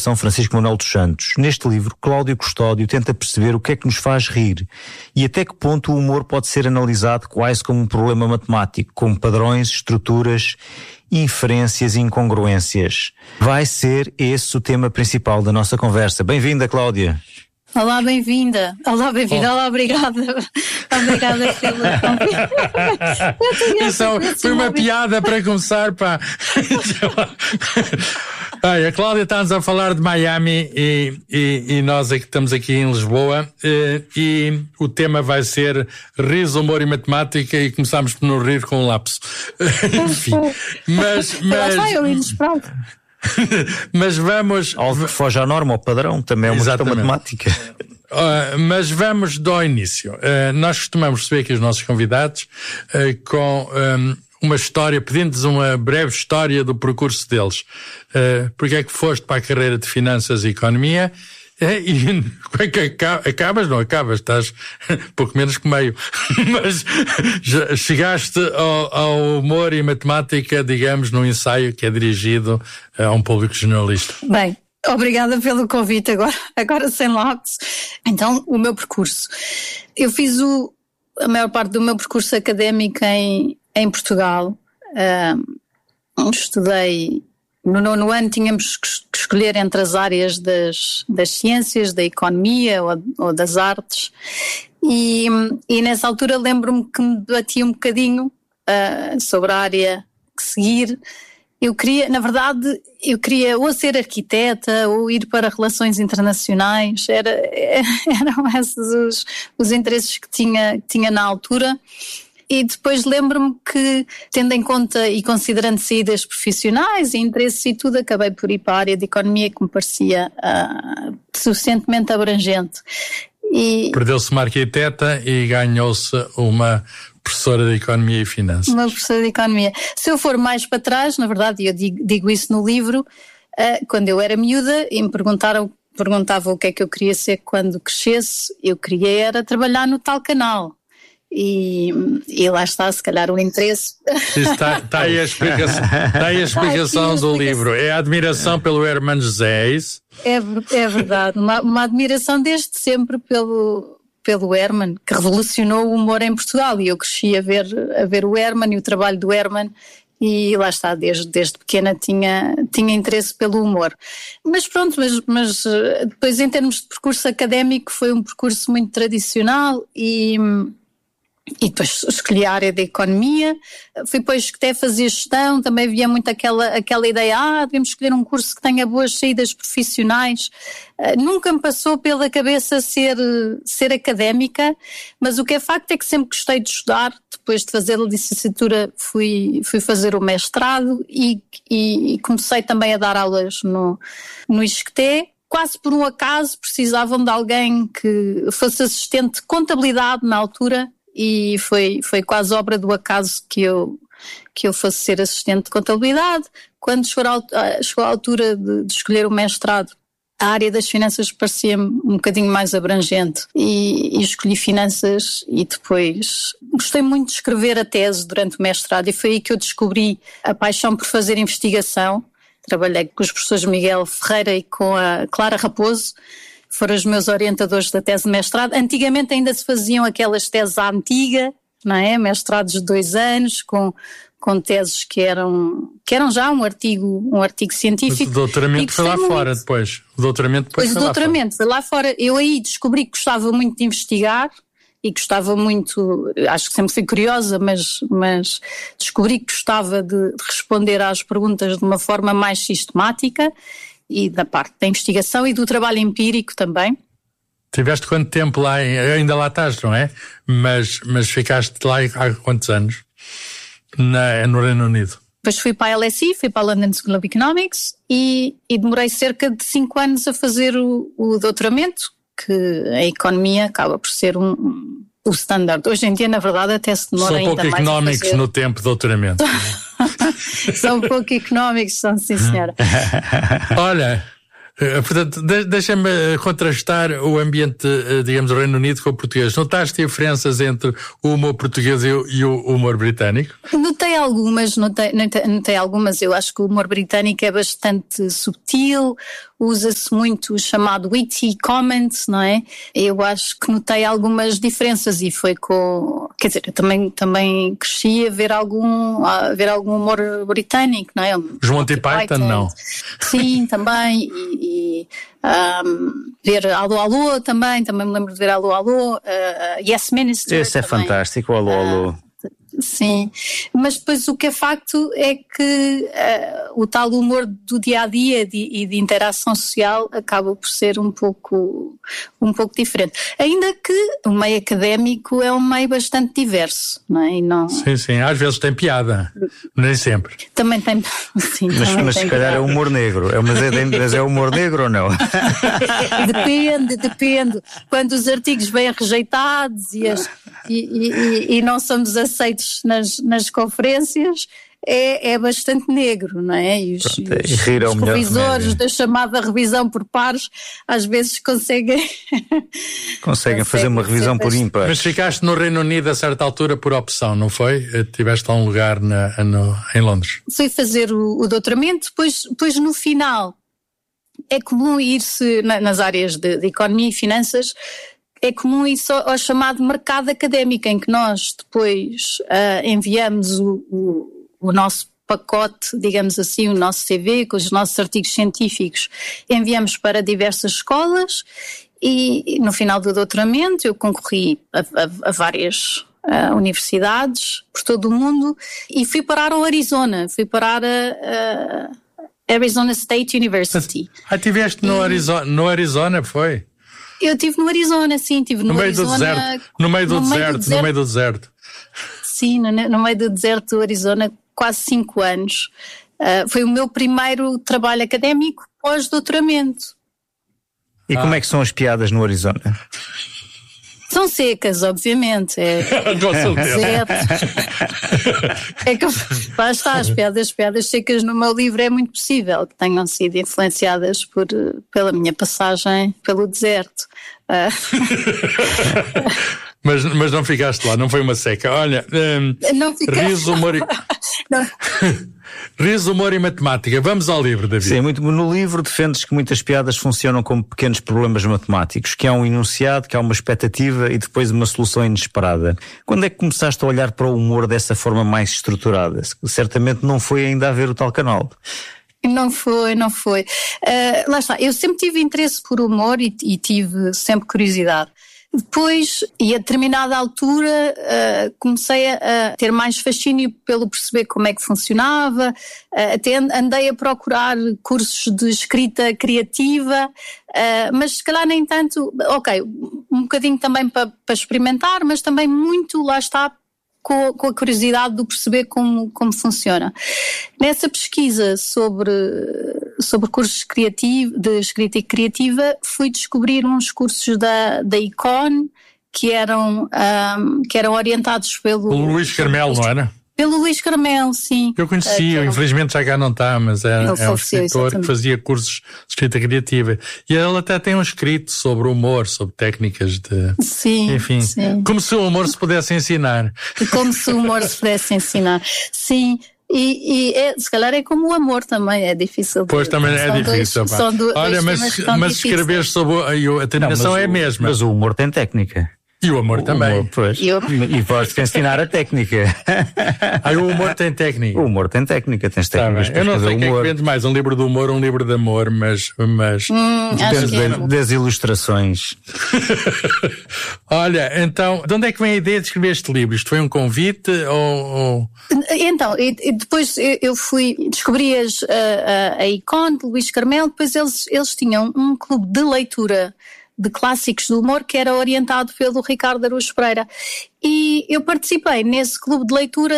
Fundação Francisco Manuel dos Santos. Neste livro, Cláudio Custódio tenta perceber o que é que nos faz rir e até que ponto o humor pode ser analisado quase como um problema matemático, como padrões, estruturas, inferências e incongruências. Vai ser esse o tema principal da nossa conversa. Bem-vinda, Cláudia. Olá, bem-vinda. Olá, bem-vinda. Olá, obrigada. Obrigada pela convite. Isso foi uma piada para começar, pá. A Cláudia está-nos a falar de Miami e nós é que estamos aqui em Lisboa e o tema vai ser riso, humor e matemática e começámos por nos rir com um lapso. Enfim, mas mas vamos... Algo que foge à norma, ao padrão, também é uma questão matemática. Mas vamos do início. Nós costumamos receber aqui os nossos convidados com uma história, pedindo-lhes uma breve história do percurso deles. Porque é que foste para a carreira de Finanças e Economia? E acabas, estás pouco menos que meio, mas chegaste ao humor e matemática, digamos, num ensaio que é dirigido a um público generalista. Bem, obrigada pelo convite, agora sem lapso. Então, o meu percurso. Eu fiz a maior parte do meu percurso académico em Portugal. Estudei. No 9º ano tínhamos que escolher entre as áreas das ciências, da economia ou das artes e nessa altura lembro-me que me debati um bocadinho sobre a área que seguir. Eu queria ou ser arquiteta ou ir para relações internacionais, eram esses os interesses que tinha na altura. E depois lembro-me que, tendo em conta e considerando saídas profissionais e interesses e tudo, acabei por ir para a área de economia que me parecia suficientemente abrangente. Perdeu-se uma arquiteta e ganhou-se uma professora de Economia e Finanças. Uma professora de Economia. Se eu for mais para trás, na verdade, eu digo isso no livro, quando eu era miúda e me perguntavam o que é que eu queria ser quando crescesse, eu queria era trabalhar no tal canal. E lá está, se calhar, o interesse. Está aí a explicação do livro. É a admiração pelo Hermano José, é isso? É verdade. Uma admiração desde sempre pelo Hermano, que revolucionou o humor em Portugal. E eu cresci a ver o Hermano e o trabalho do Hermano. E lá está, desde pequena tinha interesse pelo humor. Mas pronto, mas depois, em termos de percurso académico, foi um percurso muito tradicional e depois escolhi a área da economia, fui depois que até fazer gestão, também havia muito aquela ideia, devemos escolher um curso que tenha boas saídas profissionais. Nunca me passou pela cabeça ser académica, mas o que é facto é que sempre gostei de estudar. Depois de fazer a licenciatura fui fazer o mestrado e comecei também a dar aulas no ISCTE. Quase por um acaso precisavam de alguém que fosse assistente de contabilidade na altura. E foi quase obra do acaso que eu fosse ser assistente de contabilidade. Quando chegou a altura de escolher o mestrado, a área das finanças parecia-me um bocadinho mais abrangente e escolhi finanças e depois gostei muito de escrever a tese durante o mestrado e foi aí que eu descobri a paixão por fazer investigação. Trabalhei com os professores Miguel Ferreira e com a Clara Raposo. Foram os meus orientadores da tese de mestrado. Antigamente ainda se faziam aquelas teses à antiga, não é? Mestrados de 2 anos, com teses que eram já um artigo científico. Mas o doutoramento foi lá fora depois. O doutoramento foi lá fora. Eu aí descobri que gostava muito de investigar e gostava muito, acho que sempre fui curiosa, mas descobri que gostava de responder às perguntas de uma forma mais sistemática. E da parte da investigação e do trabalho empírico também. Tiveste quanto tempo lá? Ainda lá estás, não é? Mas ficaste lá há quantos anos? No Reino Unido? Depois fui para a LSE, fui para a London School of Economics e demorei cerca de 5 anos a fazer o doutoramento, que a economia acaba por ser o standard. Hoje em dia, na verdade, até se demora ainda mais. São pouco económicos no tempo de doutoramento. São pouco económicos, sim senhora. Olha, Portanto, deixa-me contrastar o ambiente, digamos, do Reino Unido com o português. Notaste diferenças entre o humor português e o humor britânico? Notei algumas. Eu acho que o humor britânico é bastante subtil, usa-se muito o chamado witty comment, não é? Eu acho que notei algumas diferenças e foi com... Quer dizer, eu também cresci a ver algum humor britânico, não é? Os Monty Python, não? Sim, também. Ver Alô Alô também me lembro de ver Alô Alô, Yes Minister. Esse é também fantástico, o Alô Alô. Sim, mas depois o que é facto é que o tal humor do dia-a-dia e de interação social acaba por ser um pouco diferente. Ainda que o meio académico é um meio bastante diverso, não é? E não... Sim, às vezes tem piada, nem sempre. Também tem, sim. Mas se calhar é humor negro, mas é humor negro ou não? Depende. Quando os artigos vêm rejeitados e não somos aceitos nas conferências, é bastante negro, não é? E os revisores da chamada revisão por pares às vezes conseguem fazer uma revisão por ímpar. Mas ficaste no Reino Unido a certa altura por opção, não foi? Tiveste lá um lugar em Londres. Fui fazer o doutoramento, depois no final é comum ir-se nas áreas de economia e finanças. É comum isso ao chamado mercado académico, em que nós depois enviamos o nosso pacote, digamos assim, o nosso CV, com os nossos artigos científicos, enviamos para diversas escolas e no final do doutoramento eu concorri a várias universidades por todo o mundo e fui parar ao Arizona, a Arizona State University. Estiveste no Arizona, foi? Eu estive no Arizona, sim, estive no Arizona. No meio do deserto. Sim, no meio do deserto do Arizona, quase 5 anos. Foi o meu primeiro trabalho académico pós-doutoramento. E como é que são as piadas no Arizona? São secas, obviamente. Deserto. É que lá está, as piadas secas no meu livro é muito possível que tenham sido influenciadas pela minha passagem pelo deserto. Mas não ficaste lá, não foi uma seca. Olha, riso, humor riso, humor e matemática. Vamos ao livro, David. Sim, no livro defendes que muitas piadas funcionam como pequenos problemas matemáticos, que há um enunciado, que há uma expectativa e depois uma solução inesperada. Quando é que começaste a olhar para o humor dessa forma mais estruturada? Certamente não foi ainda a ver o tal canal. Não foi. Lá está, eu sempre tive interesse por humor e tive sempre curiosidade. Depois, e a determinada altura, comecei a ter mais fascínio pelo perceber como é que funcionava, até andei a procurar cursos de escrita criativa, mas se calhar nem tanto, um bocadinho também para experimentar, mas também muito, lá está, com a curiosidade de perceber como funciona. Nessa pesquisa sobre cursos de escrita criativa, fui descobrir uns cursos da Icon que eram orientados pelo Luís Carmelo, não era? Pelo Luís Carmelo, sim. Eu conhecia, infelizmente já cá não está, mas é um escritor que fazia cursos de escrita criativa. E ele até tem um escrito sobre humor, sobre técnicas de... Sim, enfim, sim. Como se o humor se pudesse ensinar. Como se o humor se pudesse ensinar, sim. E se calhar é como o amor também, é difícil. Pois também é difícil. Olha, mas escrever sobre a terminação é a mesma. Mas o humor tem técnica. E o amor também. Humor, pois. E podes-te ensinar a técnica. O humor tem técnica. O humor tem técnica, tens técnicas para eu não sei o humor. Que vende mais, um livro de humor ou um livro de amor, mas... Depende das ilustrações. Olha, então, de onde é que vem a ideia de escrever este livro? Isto foi um convite ou... Então, depois eu descobri a Icon de Luís Carmelo, depois eles tinham um clube de leitura de clássicos do humor que era orientado pelo Ricardo Araújo Pereira. E eu participei nesse clube de leitura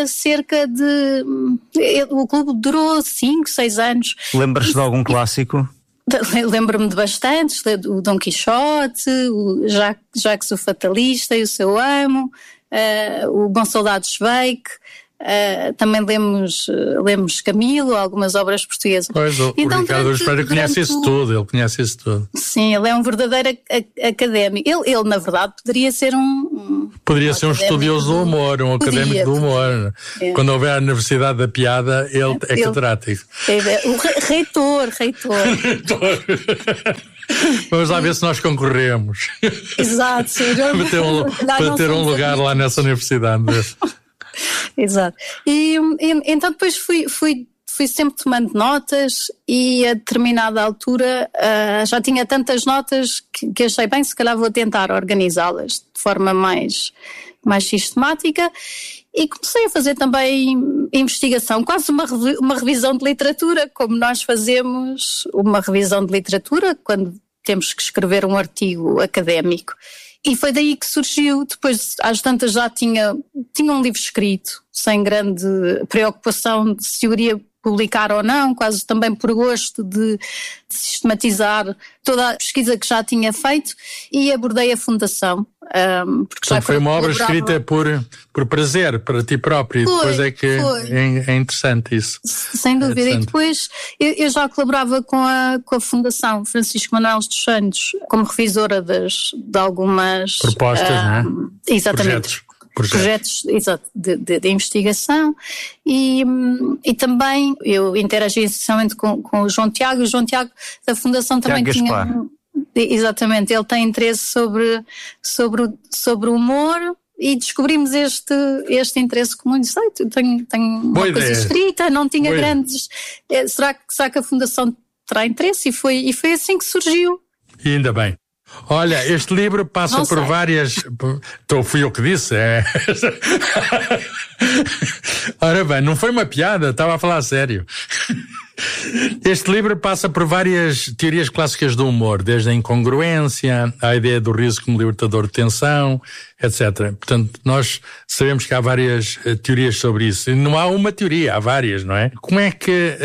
o clube durou 5, 6 anos. Lembras-te de algum clássico? Lembro-me de bastantes, o Dom Quixote, o Jacques o Fatalista e o Seu Amo, o Bom Soldado Zweig. também lemos Camilo, algumas obras portuguesas. Pois, o Ricardo Espera conhece isso tudo, ele conhece isso tudo. Sim, ele é um verdadeiro académico. Ele na verdade, poderia ser um estudioso do humor, um académico do humor. É. Quando houver a Universidade da Piada, ele é catedrático. O reitor. Vamos lá ver se nós concorremos. Exato, sim. Para ter um lugar lá nessa universidade. Exato. E então depois fui sempre tomando notas e a determinada altura já tinha tantas notas que achei bem, se calhar vou tentar organizá-las de forma mais sistemática. E comecei a fazer também investigação, quase uma revisão de literatura, como nós fazemos uma revisão de literatura quando temos que escrever um artigo académico. E foi daí que surgiu, depois às tantas já tinha um livro escrito, sem grande preocupação de se o iria publicar ou não, quase também por gosto de sistematizar toda a pesquisa que já tinha feito, e abordei a Fundação. Porque já foi uma obra escrita por prazer, para ti próprio, e depois é que é interessante isso. Sem dúvida, e depois eu já colaborava com a Fundação Francisco Manuel dos Santos como revisora de algumas propostas, não é? Exatamente. Projetos exato, de investigação e também eu interagi essencialmente com o João Tiago. O João Tiago da Fundação também tinha... Exatamente, ele tem interesse sobre o humor e descobrimos este interesse comum. Disse, tenho uma coisa escrita, não tinha grandes... Será que a Fundação terá interesse? E foi assim que surgiu. E ainda bem. Olha, este livro passa por várias... Fui eu que disse, Ora bem, não foi uma piada, estava a falar a sério. Este livro passa por várias teorias clássicas do humor, desde a incongruência, a ideia do riso como libertador de tensão, etc. Portanto, nós sabemos que há várias teorias sobre isso. E não há uma teoria, há várias, não é? Como é que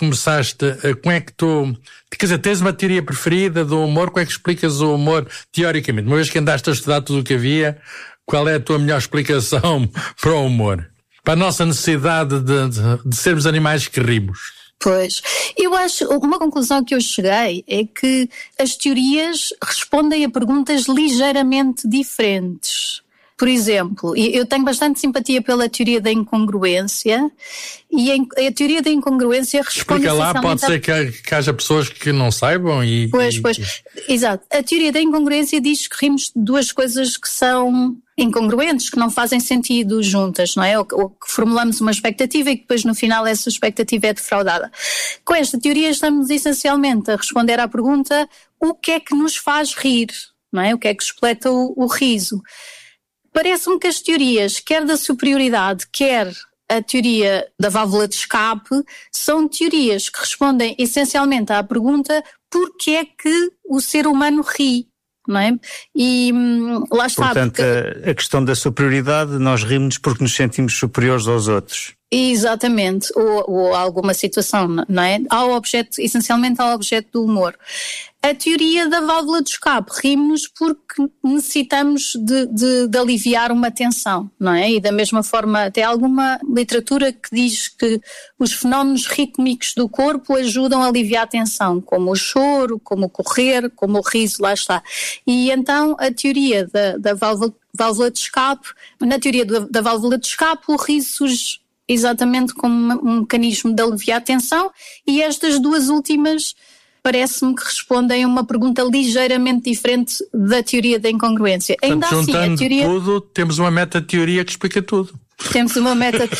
como é que tu... Quer dizer, tens uma teoria preferida do humor? Como é que explicas o humor teoricamente? Uma vez que andaste a estudar tudo o que havia, qual é a tua melhor explicação para o humor? Para a nossa necessidade de sermos animais que rimos? Pois, eu acho, uma conclusão que eu cheguei é que as teorias respondem a perguntas ligeiramente diferentes. Por exemplo, eu tenho bastante simpatia pela teoria da incongruência e a teoria da incongruência responde essencialmente... Explica lá, pode ser que haja pessoas que não saibam e... Pois, exato. A teoria da incongruência diz que rimos de duas coisas que são incongruentes, que não fazem sentido juntas, não é? Ou que formulamos uma expectativa e que depois no final essa expectativa é defraudada. Com esta teoria estamos essencialmente a responder à pergunta: o que é que nos faz rir, não é? O que é que expleta o riso? Parece-me que as teorias, quer da superioridade, quer a teoria da válvula de escape, são teorias que respondem essencialmente à pergunta: por que é que o ser humano ri? Não é? E lá está. Portanto, a questão da superioridade, nós rimos porque nos sentimos superiores aos outros. Exatamente, ou alguma situação, não é? Essencialmente ao objeto do humor. A teoria da válvula de escape, rimos porque necessitamos de aliviar uma tensão, não é? E da mesma forma, até alguma literatura que diz que os fenómenos rítmicos do corpo ajudam a aliviar a tensão, como o choro, como o correr, como o riso, lá está. E então a teoria da válvula de escape, na teoria da válvula de escape, o riso surge exatamente como um mecanismo de aliviar a tensão, e estas duas últimas parece-me que respondem a uma pergunta ligeiramente diferente da teoria da incongruência. Portanto, ainda assim, a teoria... tudo, temos uma meta-teoria que explica tudo. Temos uma meta...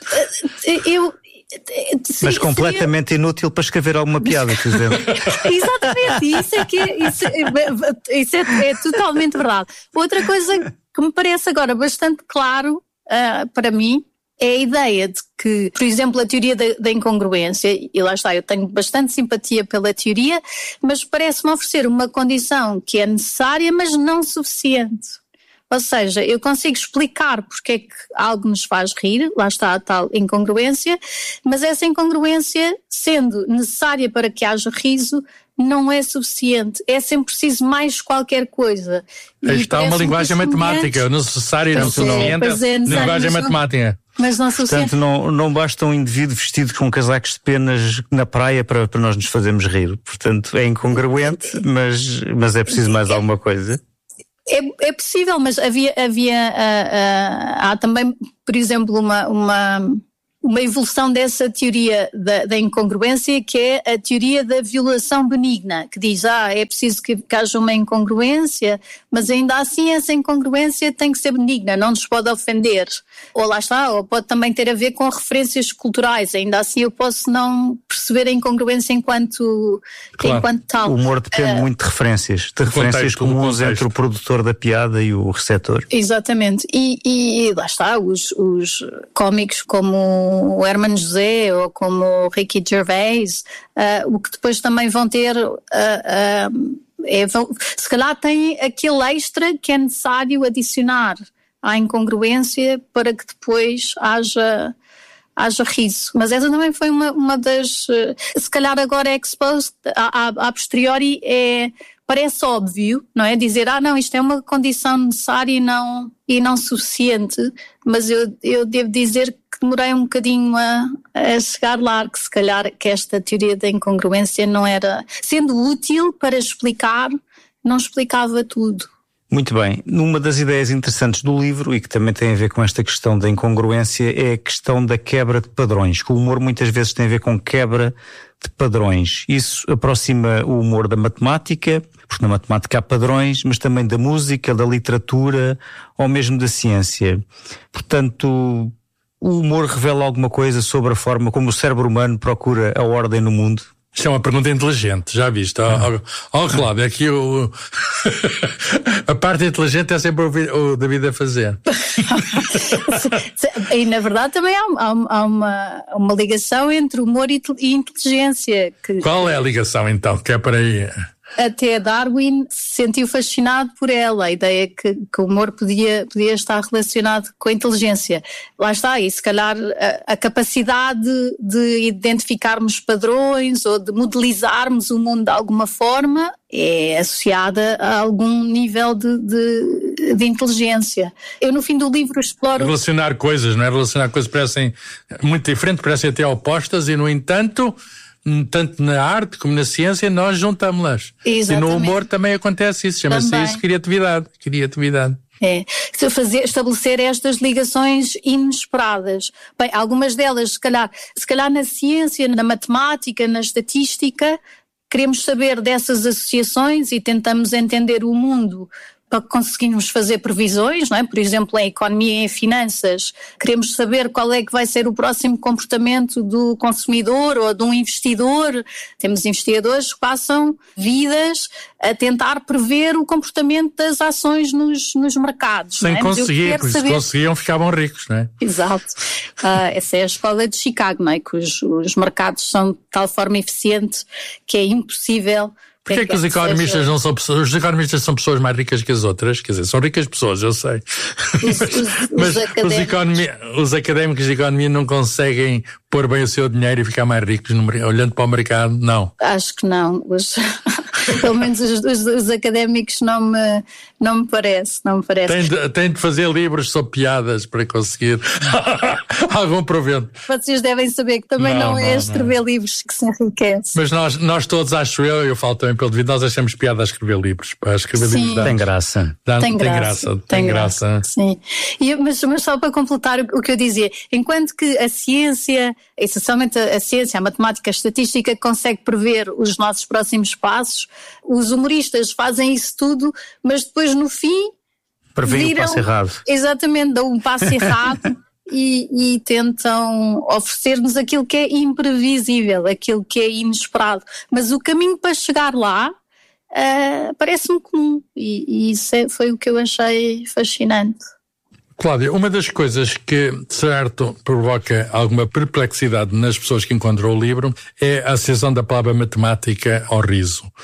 Mas completamente inútil para escrever alguma piada, por exemplo. Exatamente, isso é totalmente verdade. Outra coisa que me parece agora bastante claro para mim é a ideia de que, por exemplo, a teoria da incongruência, e lá está, eu tenho bastante simpatia pela teoria, mas parece-me oferecer uma condição que é necessária, mas não suficiente. Ou seja, eu consigo explicar porque é que algo nos faz rir, lá está a tal incongruência, mas essa incongruência, sendo necessária para que haja riso, não é suficiente. É sempre preciso mais qualquer coisa. Aí está uma linguagem matemática, necessária e não suficiente, linguagem matemática. mas não suficiente. Portanto, não basta um indivíduo vestido com casacos de penas na praia para nós nos fazermos rir. Portanto, é incongruente, mas é preciso mais alguma coisa. É possível, mas há também, por exemplo, uma evolução dessa teoria da incongruência, que é a teoria da violação benigna, que diz, é preciso que haja uma incongruência, mas ainda assim essa incongruência tem que ser benigna, não nos pode ofender. Ou lá está, ou pode também ter a ver com referências culturais, ainda assim eu posso não perceber a incongruência enquanto tal. O humor depende muito de referências comuns entre o produtor da piada e o receptor. Exatamente, e lá está, os cómicos como o Hermano José ou como o Ricky Gervais, o que depois também vão ter, se calhar tem aquele extra que é necessário adicionar à incongruência para que depois haja riso. Mas essa também foi uma das, se calhar agora é exposed, a posteriori parece óbvio, não é? Dizer, não, isto é uma condição necessária e não suficiente, mas eu devo dizer que demorei um bocadinho a chegar lá, que se calhar que esta teoria da incongruência não era, sendo útil para explicar, não explicava tudo. Muito bem. Uma das ideias interessantes do livro, e que também tem a ver com esta questão da incongruência, é a questão da quebra de padrões, que o humor muitas vezes tem a ver com quebra de padrões. Isso aproxima o humor da matemática, porque na matemática há padrões, mas também da música, da literatura ou mesmo da ciência. Portanto, o humor revela alguma coisa sobre a forma como o cérebro humano procura a ordem no mundo? Isto é uma pergunta inteligente, já viste? Cláudio, aqui a parte inteligente é sempre o David a fazer. E na verdade também há uma ligação entre humor e inteligência. Qual é a ligação então? Que é para aí? Até Darwin se sentiu fascinado por ela, a ideia que o humor podia estar relacionado com a inteligência. Lá está, e se calhar a capacidade de identificarmos padrões ou de modelizarmos o mundo de alguma forma é associada a algum nível de inteligência. Eu no fim do livro exploro... Relacionar coisas, não é? Relacionar coisas parecem muito diferentes, parecem até opostas e no entanto... Tanto na arte como na ciência nós juntamos-las. Exatamente. E no humor também acontece isso, chama-se isso criatividade. Estabelecer estas ligações inesperadas. Bem, algumas delas, se calhar na ciência, na matemática, na estatística, queremos saber dessas associações e tentamos entender o mundo para conseguirmos fazer previsões, não é? Por exemplo, em economia e em finanças, queremos saber qual é que vai ser o próximo comportamento do consumidor ou de um investidor. Temos investidores que passam vidas a tentar prever o comportamento das ações nos mercados. Sem conseguir, porque se conseguiam ficavam ricos, não é? Exato. Essa é a escola de Chicago, não é? Que os mercados são de tal forma eficiente que é impossível. Porquê é que os economistas não são pessoas? Os economistas são pessoas mais ricas que as outras? Quer dizer, são ricas pessoas, eu sei. Mas os académicos de economia não conseguem pôr bem o seu dinheiro e ficar mais ricos olhando para o mercado? Não. Acho que não. Pelo menos os académicos não me parece. Tem de fazer livros sobre piadas para conseguir algum provento. Vocês devem saber que também não é escrever livros que se enriquece. Mas nós todos, acho eu falo também pelo David, nós achamos piada a escrever livros. Para escrever livros tem graça. Tem graça. Sim. Mas só para completar o que eu dizia, enquanto que a ciência, essencialmente a ciência, a matemática, a estatística, consegue prever os nossos próximos passos, os humoristas fazem isso tudo, mas depois no fim prevêem o passo errado. Exatamente, dão um passo errado e tentam oferecer-nos aquilo que é imprevisível, aquilo que é inesperado. Mas o caminho para chegar lá parece-me comum e isso foi o que eu achei fascinante. Cláudia, uma das coisas que, de certo, provoca alguma perplexidade nas pessoas que encontram o livro é a associação da palavra matemática ao riso.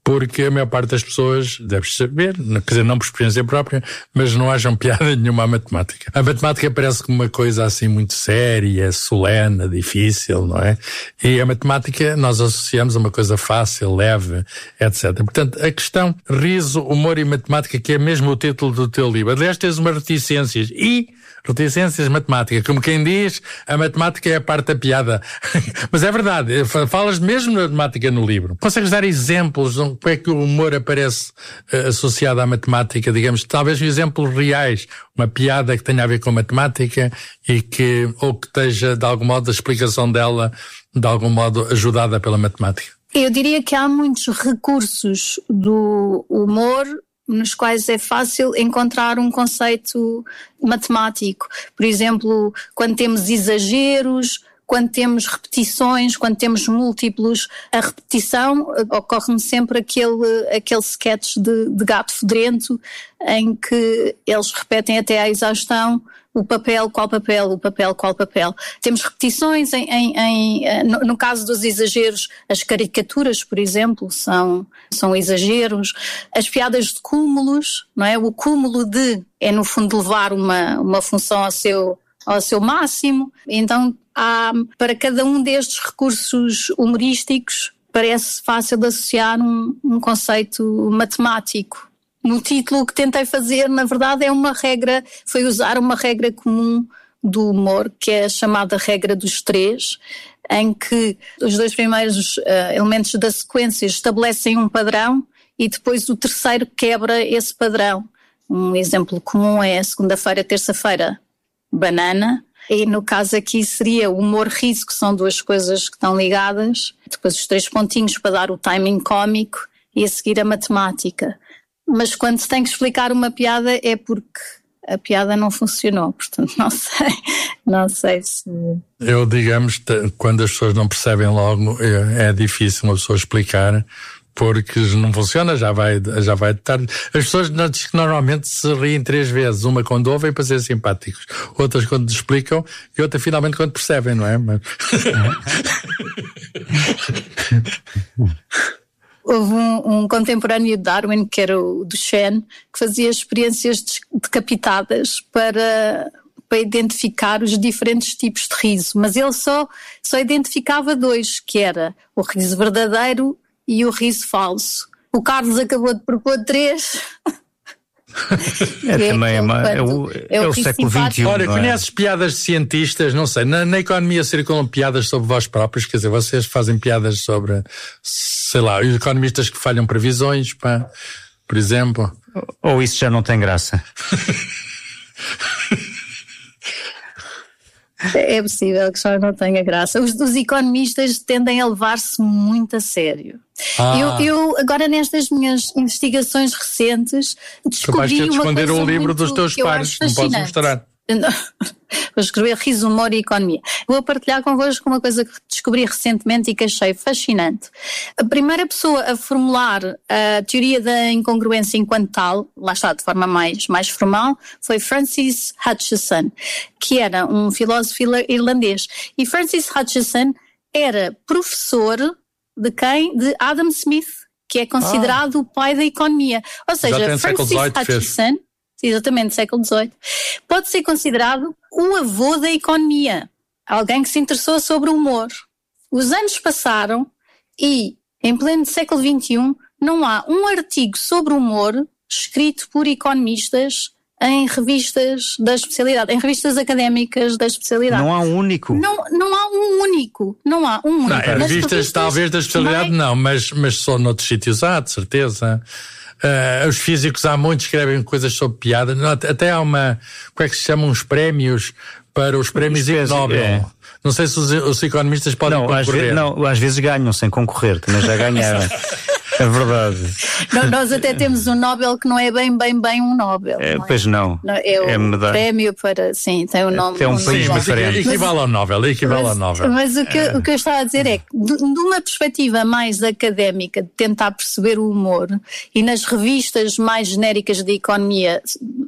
porque a maior parte das pessoas, deves saber, quer dizer, não por experiência própria, mas não acham piada nenhuma à matemática. A matemática parece como uma coisa assim muito séria, solene, difícil, não é? E a matemática nós associamos a uma coisa fácil, leve, etc. Portanto, a questão riso, humor e matemática, que é mesmo o título do teu livro. Aliás, tens umas reticências matemáticas. Como quem diz, a matemática é a parte da piada. Mas é verdade, falas mesmo na matemática no livro. Consegues dar exemplos de como é que o humor aparece associado à matemática, digamos, talvez exemplos reais, uma piada que tenha a ver com matemática ou que esteja, de algum modo, a explicação dela, de algum modo, ajudada pela matemática? Eu diria que há muitos recursos do humor nos quais é fácil encontrar um conceito matemático. Por exemplo, quando temos exageros, quando temos repetições, quando temos múltiplos, a repetição, ocorre-me sempre aquele sketch de Gato Fedorento, em que eles repetem até à exaustão o papel, qual papel, o papel, qual papel. Temos repetições no caso dos exageros, as caricaturas, por exemplo, são exageros. As piadas de cúmulos, não é? O cúmulo é no fundo levar uma função ao seu máximo. Então, para cada um destes recursos humorísticos, parece fácil de associar um conceito matemático. No título, o que tentei fazer, na verdade, foi usar uma regra comum do humor, que é a chamada regra dos 3, em que os 2 primeiros elementos da sequência estabelecem um padrão e depois o terceiro quebra esse padrão. Um exemplo comum é segunda-feira, terça-feira, banana. E no caso aqui seria o humor-riso, que são 2 coisas que estão ligadas. Depois os 3 pontinhos para dar o timing cómico e a seguir a matemática. Mas quando se tem que explicar uma piada é porque a piada não funcionou. Portanto, não sei se... Eu, digamos, quando as pessoas não percebem logo, é difícil uma pessoa explicar, porque não funciona, já vai de tarde. As pessoas diz que normalmente se riem 3 vezes, uma quando ouvem para ser simpáticos, outras quando explicam e outra finalmente quando percebem, não é? Mas... Houve um contemporâneo de Darwin, que era o Duchenne, que fazia experiências decapitadas para identificar os diferentes tipos de riso, mas ele só identificava 2, que era o riso verdadeiro e o riso falso. O Carlos acabou de propor 3. É o século XXI. Olha, conheces piadas de cientistas? Não sei, na economia circulam piadas sobre vós próprios, quer dizer, vocês fazem piadas sobre, sei lá, os economistas que falham previsões, por exemplo. Ou isso já não tem graça? É possível que só não tenha graça. Os economistas tendem a levar-se muito a sério. Eu agora nestas minhas investigações recentes descobri uma coisa esconder o livro dos teus pares, não podes mostrar. Vou escrever Riso, Humor e Economia. Vou partilhar convosco uma coisa que descobri recentemente e que achei fascinante. A primeira pessoa a formular a teoria da incongruência enquanto tal, lá está, de forma mais formal, foi Francis Hutcheson, que era um filósofo irlandês. E Francis Hutcheson era professor de quem? De Adam Smith, que é considerado o pai da economia. Ou seja, Francis Hutcheson... Exatamente, século XVIII. Pode ser considerado o avô da economia, alguém que se interessou sobre o humor. Os anos passaram e, em pleno século XXI, não há um artigo sobre humor escrito por economistas em revistas da especialidade, em revistas académicas da especialidade. Não há um único. Não há um único. Não há um único. Não, revistas talvez da especialidade não, mas só noutros sítios há, de certeza. Os físicos há muitos que escrevem coisas sobre piada. Até há como é que se chamam uns prémios para os prémios Ig Nobel. É. Não sei se os economistas podem concorrer. Às vezes ganham sem concorrer, também já ganharam. É verdade. Nós até temos um Nobel que não é bem um Nobel. É, pois não. É um prémio para, sim, tem um nome. É um país diferente. Equivale ao Nobel, ao Nobel. Mas o que eu estava a dizer é que, de uma perspectiva mais académica, de tentar perceber o humor, e nas revistas mais genéricas de economia,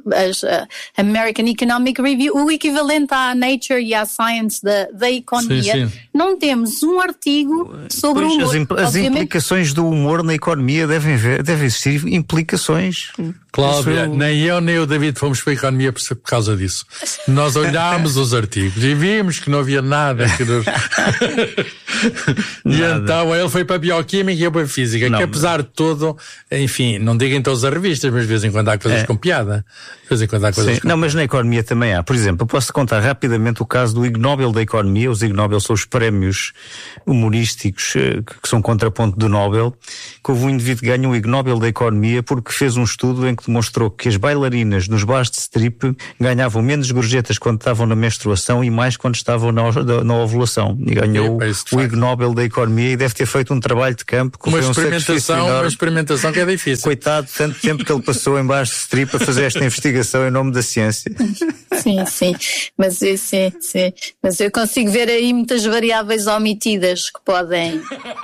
a American Economic Review, o equivalente à Nature e à Science da economia. Sim. Não temos um artigo sobre o humor. As implicações do humor na economia devem existir implicações. Cláudia, nem eu nem o David fomos para a economia por causa disso. Nós olhámos os artigos e vimos que não havia nada que nos... E então ele foi para a bioquímica e eu para a física, que apesar de tudo, enfim, não digo em todas as revistas, mas de vez em quando há coisas com piada. De vez em quando há coisas Não, mas na economia também há. Por exemplo, eu posso contar rapidamente o caso do Ig Nobel da Economia. Os Ig Nobel são os prémios humorísticos que são contraponto do Nobel, que houve um indivíduo que ganhou o Ig Nobel da Economia porque fez um estudo em que demonstrou que as bailarinas nos bares de strip ganhavam menos gorjetas quando estavam na menstruação e mais quando estavam na ovulação. E ganhou o Ig Nobel da Economia e deve ter feito um trabalho de campo. Uma experimentação que é difícil. Coitado, tanto tempo que ele passou em bares de strip a fazer esta investigação em nome da ciência. Sim. Mas eu consigo ver aí muitas variáveis omitidas que podem...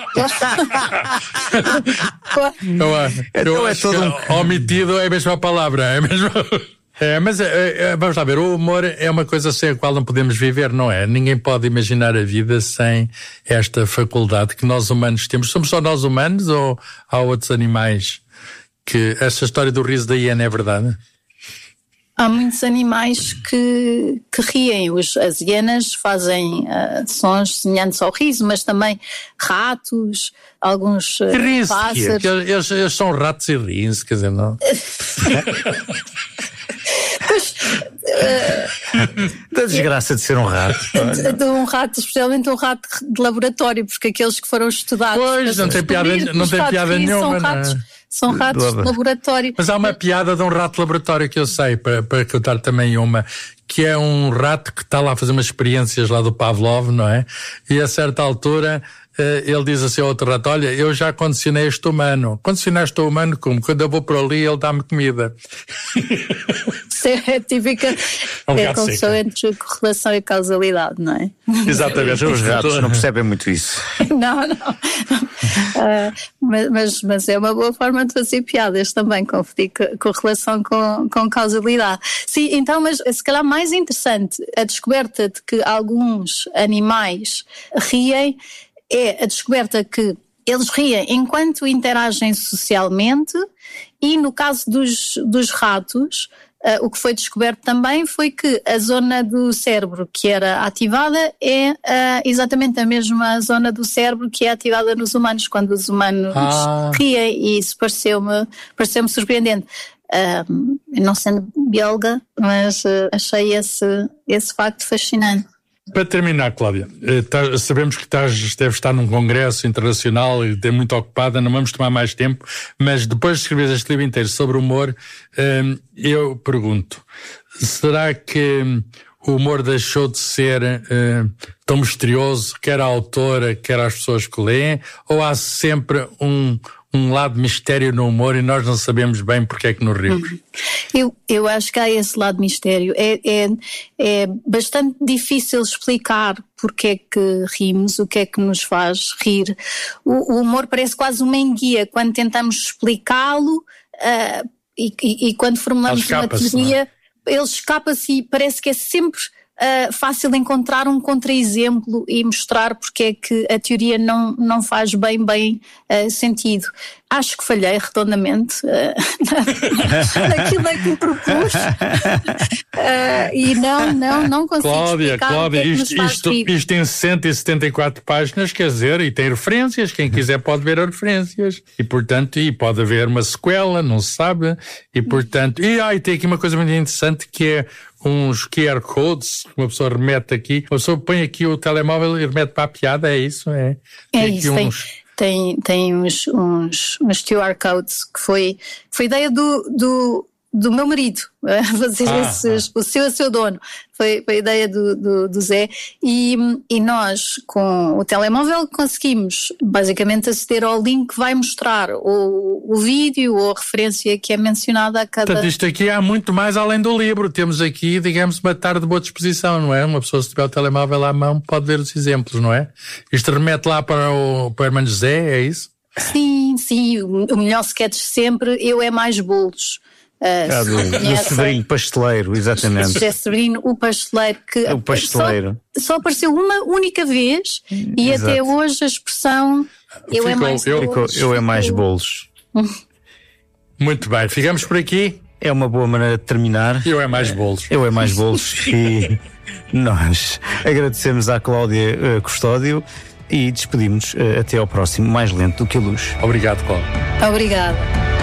Eu acho que omitido é a mesma palavra, é mesmo... mas vamos lá ver, o humor é uma coisa sem a qual não podemos viver, não é? Ninguém pode imaginar a vida sem esta faculdade que nós humanos temos. Somos só nós humanos ou há outros animais? Que essa história do riso da hiena é verdade? Há muitos animais que riem. As hienas fazem sons semelhantes ao riso, mas também ratos, alguns pássaros. Eles são ratos e riem-se, quer dizer, não? Pois, da desgraça de ser um rato. De um rato, especialmente um rato de laboratório, porque aqueles que foram estudados... Pois, não tem piada nenhuma, São ratos de laboratório. Mas há uma piada de um rato de laboratório que eu sei, para contar também uma, que é um rato que está lá a fazer umas experiências lá do Pavlov, não é? E a certa altura ele diz assim ao outro rato: olha, eu já condicionei este humano. Condicionaste o humano como? Quando eu vou por ali ele dá-me comida. Isso é típica, é como se entre correlação e causalidade, não é? Exatamente, os ratos não percebem muito isso. Não. Mas é uma boa forma de fazer piadas também, confundir correlação com causalidade. Sim, então, mas se calhar mais interessante, a descoberta de que alguns animais riem é a descoberta que eles riem enquanto interagem socialmente, e no caso dos ratos, o que foi descoberto também foi que a zona do cérebro que era ativada é exatamente a mesma zona do cérebro que é ativada nos humanos, quando os humanos riem, e isso pareceu-me surpreendente. Não sendo bióloga, mas achei esse facto fascinante. Para terminar, Cláudia, sabemos que deves estar num congresso internacional e é muito ocupada, não vamos tomar mais tempo, mas depois de escrever este livro inteiro sobre humor, eu pergunto, será que o humor deixou de ser tão misterioso, quer a autora, quer as pessoas que leem, ou há sempre um lado de mistério no humor e nós não sabemos bem porque é que nos rimos? Eu acho que há esse lado de mistério. É bastante difícil explicar porque é que rimos, o que é que nos faz rir. O humor parece quase uma enguia quando tentamos explicá-lo e quando formulamos uma teoria, ele escapa-se e parece que é sempre fácil encontrar um contra-exemplo e mostrar porque é que a teoria não faz bem sentido. Acho que falhei redondamente naquilo a que me propus e não consigo explicar. Cláudia, isto tem 174 páginas, quer dizer, e tem referências, quem quiser pode ver as referências, e portanto, pode haver uma sequela, não se sabe, e portanto, e tem aqui uma coisa muito interessante que é uns QR codes, uma pessoa remete aqui, uma pessoa põe aqui o telemóvel e remete para a piada, é isso? É isso, tem uns QR codes que foi ideia do meu marido, fazer o seu dono. Foi a ideia do Zé, e nós com o telemóvel conseguimos basicamente aceder ao link que vai mostrar o vídeo ou a referência que é mencionada a cada... Portanto, isto aqui há muito mais além do livro. Temos aqui, digamos, uma tarde de boa disposição, não é? Uma pessoa, se tiver o telemóvel à mão, pode ver os exemplos, não é? Isto remete lá para o Hermano José, é isso? Sim, o melhor sketch sempre, eu é mais bolos. do Severino Pasteleiro, exatamente. José Severino, o pasteleiro, que o pasteleiro. Só apareceu uma única vez e Exato. até hoje a expressão eu é mais bolos. Muito bem, ficamos por aqui. É uma boa maneira de terminar. Eu é mais bolos. Eu é mais bolos. E nós agradecemos à Cláudia Custódio e despedimos até ao próximo, mais lento do que a luz. Obrigado, Cláudia. Obrigada.